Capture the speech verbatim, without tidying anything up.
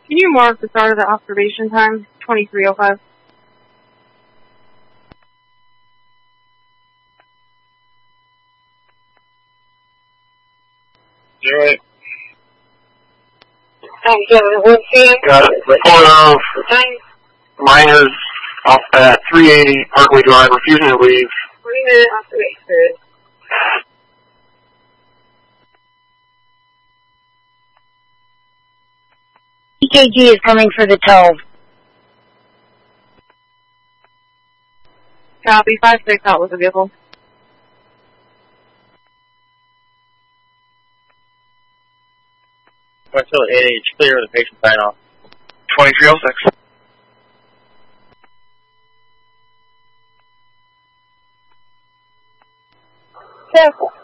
Can you mark the start of the observation time? twenty-three oh five. Zero eight. I'm Kevin Woodfield. Got it. Report of miners off at three eighty Parkway Drive, refusing to leave. twenty minute observation period. E K G is coming for the tow. Copy, five six out with the vehicle. West Hill eight H, clear the patient sign off. twenty-three oh six. Careful.